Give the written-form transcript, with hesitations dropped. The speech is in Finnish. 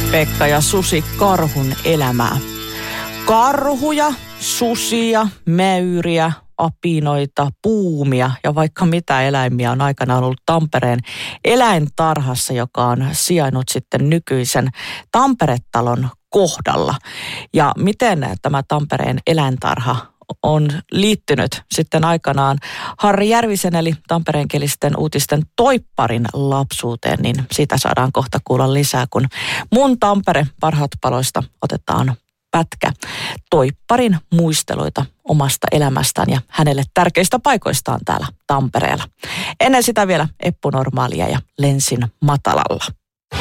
Pekka ja Susi karhun elämää. Karhuja, susia, mäyriä, apinoita, puumia ja vaikka mitä eläimiä on aikanaan ollut Tampereen eläintarhassa, joka on sijainnut sitten nykyisen Tampere-talon kohdalla. Ja miten tämä Tampereen eläintarha on liittynyt sitten aikanaan Harri Järvisen eli tampereenkielisten uutisten Toipparin lapsuuteen, niin siitä saadaan kohta kuulla lisää, kun mun Tampere parhaat paloista otetaan pätkä Toipparin muisteluita omasta elämästään ja hänelle tärkeistä paikoistaan täällä Tampereella. Ennen sitä vielä Eppu Normaalia ja Lensin matalalla.